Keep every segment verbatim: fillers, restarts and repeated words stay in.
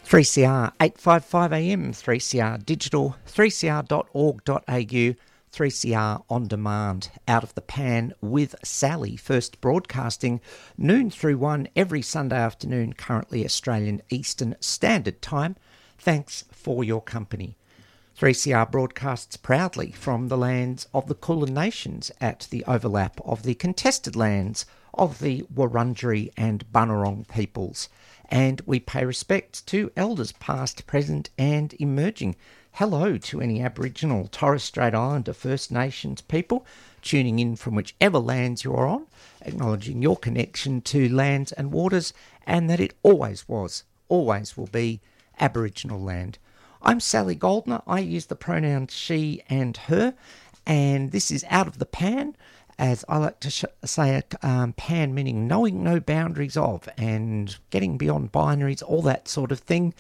three C R eight fifty-five A M, three C R Digital, three c r dot org dot a u, three C R On Demand, Out of the Pan with Sally, first broadcasting noon through one every Sunday afternoon, currently Australian Eastern Standard Time. Thanks for your company. three C R broadcasts proudly from the lands of the Kulin Nations at the overlap of the contested lands of the Wurundjeri and Bunurong peoples. And we pay respect to elders past, present and emerging. Hello to any Aboriginal, Torres Strait Islander, First Nations people tuning in from whichever lands you're on, acknowledging your connection to lands and waters and that it always was, always will be Aboriginal land. I'm Sally Goldner. I use the pronouns she and her, and this is Out of the Pan, as I like to sh- say it, um, pan meaning knowing no boundaries of and getting beyond binaries, all that sort of thing.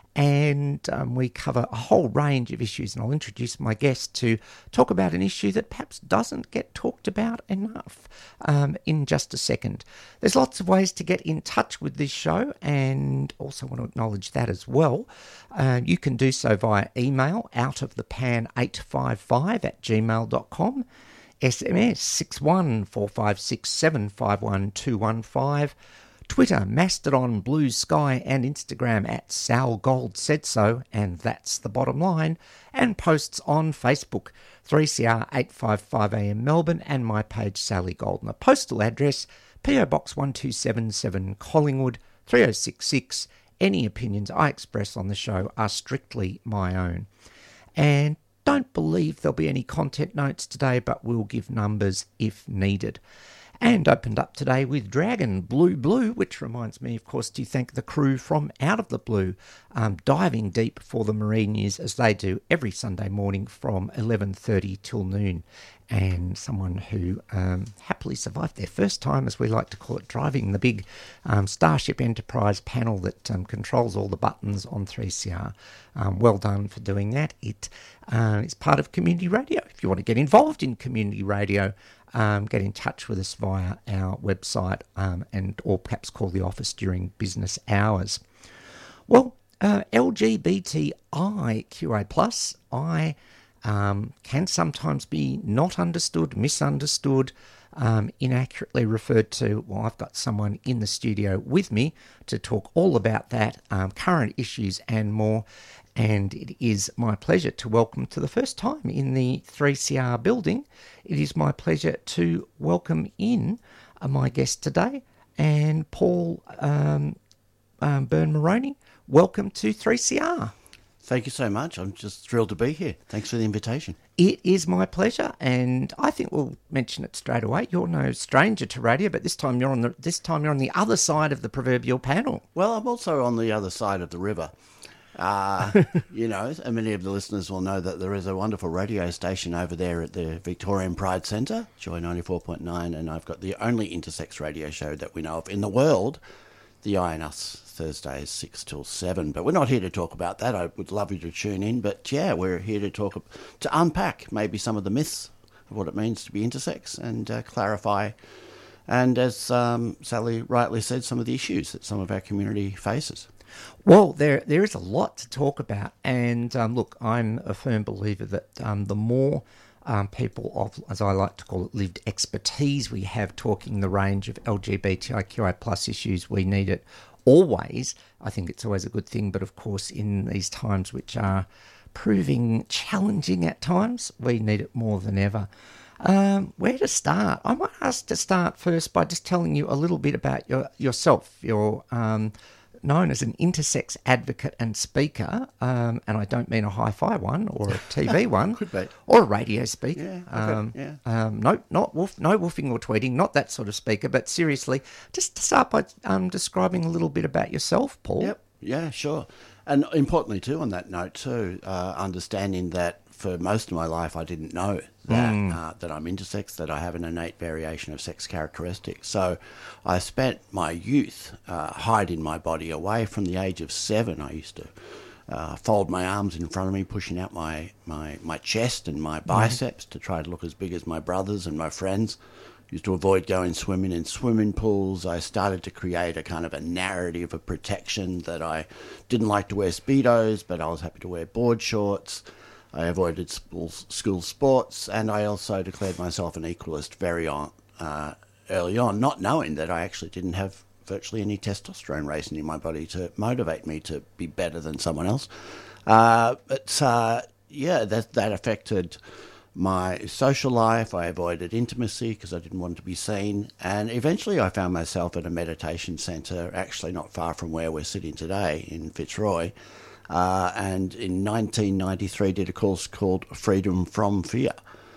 And um, we cover a whole range of issues, and I'll introduce my guest to talk about an issue that perhaps doesn't get talked about enough um, in just a second. There's lots of ways to get in touch with this show, and also want to acknowledge that as well. Uh, you can do so via email, outofthepan eight five five at gmail dot com. S M S six one four five six seven five one two one five, Twitter, Mastodon, Blue Sky and Instagram at Sal Gold Said So, and that's the bottom line, and posts on Facebook, three C R eight fifty-five A M Melbourne, and my page Sally Goldner. Postal address P O Box one two seven seven Collingwood three oh six six. Any opinions I express on the show are strictly my own. And don't believe there'll be any content notes today, but we'll give numbers if needed. And opened up today with Dragon Blue Blue, which reminds me, of course, to thank the crew from Out of the Blue, um, diving deep for the marine news as they do every Sunday morning from eleven thirty till noon. And someone who um, happily survived their first time, as we like to call it, driving the big um, Starship Enterprise panel that um, controls all the buttons on three C R. Um, well done for doing that. It uh, is part of community radio. If you want to get involved in community radio, um, get in touch with us via our website um, and or perhaps call the office during business hours. Well, uh, L G B T I Q A plus, I... Um, can sometimes be not understood, misunderstood, um, inaccurately referred to. Well, I've got someone in the studio with me to talk all about that, um, current issues and more. And it is my pleasure to welcome, to the first time in the three C R building, it is my pleasure to welcome in uh, my guest today, and Paul um, um, Byrne-Moroney. Welcome to three C R. Thank you so much. I'm just thrilled to be here. Thanks for the invitation. It is my pleasure, and I think we'll mention it straight away. You're no stranger to radio, but this time you're on the this time you're on the other side of the proverbial panel. Well, I'm also on the other side of the river. Uh, you know, and many of the listeners will know that there is a wonderful radio station over there at the Victorian Pride Centre, Joy ninety-four point nine, and I've got the only intersex radio show that we know of in the world, the I and Us, Thursdays six till seven. But we're not here to talk about that. I would love you to tune in. But yeah, we're here to talk, to unpack maybe some of the myths of what it means to be intersex and uh, clarify, and as um, Sally rightly said, some of the issues that some of our community faces. Well, there there is a lot to talk about. And um, look, I'm a firm believer that um, the more Um, people of, as I like to call it, lived expertise we have talking the range of L G B T I Q A plus issues, we need it always. I think it's always a good thing, but of course in these times which are proving challenging at times, we need it more than ever. Um, where to start? I might ask to start first by just telling you a little bit about your yourself. You're um, known as an intersex advocate and speaker, um, and I don't mean a hi-fi one or a T V one, Could be. or a radio speaker. Yeah, okay, um, yeah. Um, no, not woof, no woofing or tweeting, not that sort of speaker. But seriously, just to start by um, describing a little bit about yourself, Paul. Yep. Yeah, sure. And importantly too, on that note too, uh, understanding that for most of my life I didn't know that mm. uh, that I'm intersex, that I have an innate variation of sex characteristics. So I spent my youth uh, hiding my body away. From the age of seven, I used to uh, fold my arms in front of me, pushing out my, my, my chest and my biceps mm. to try to look as big as my brothers and my friends. used to avoid going swimming in swimming pools. I started to create a kind of a narrative of protection that I didn't like to wear Speedos, but I was happy to wear board shorts. I avoided school, school sports, and I also declared myself an equalist very on, uh, early on, not knowing that I actually didn't have virtually any testosterone racing in my body to motivate me to be better than someone else. Uh, but, uh, yeah, that, that affected my social life. I avoided intimacy because I didn't want to be seen. And eventually I found myself at a meditation centre, actually not far from where we're sitting today in Fitzroy. Uh, and in nineteen ninety-three did a course called Freedom from Fear.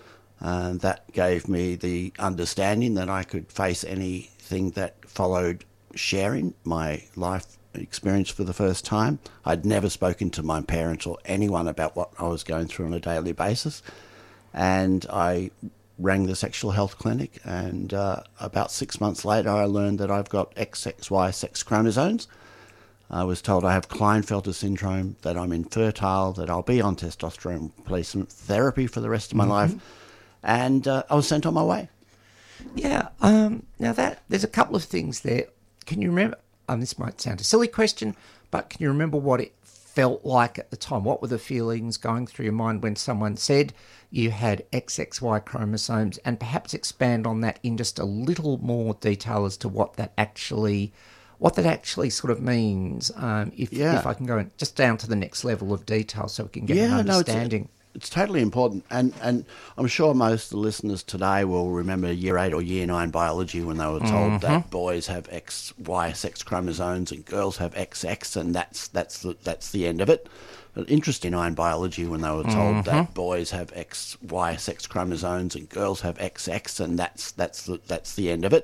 And that gave me the understanding that I could face anything that followed sharing my life experience for the first time. I'd never spoken to my parents or anyone about what I was going through on a daily basis. And I rang the sexual health clinic, and uh, about six months later I learned that I've got X X Y sex chromosomes. I was told I have Klinefelter syndrome, that I'm infertile, that I'll be on testosterone replacement therapy for the rest of my mm-hmm. life, and uh, I was sent on my way. Yeah, um, now that there's a couple of things there. Can you remember, um, this might sound a silly question, but can you remember what it felt like at the time? What were the feelings going through your mind when someone said you had X X Y chromosomes, and perhaps expand on that in just a little more detail as to what that actually, what that actually sort of means. Um, if yeah. if I can go just down to the next level of detail, so we can get yeah, an understanding. No, it's, it's totally important, and and I'm sure most of the listeners today will remember year eight or year nine biology when they were told mm-hmm. that boys have X Y sex chromosomes and girls have X X, and that's that's the, that's the end of it. Interesting in biology when they were told mm-hmm. that boys have X Y sex chromosomes and girls have X X, and that's that's the, that's the end of it.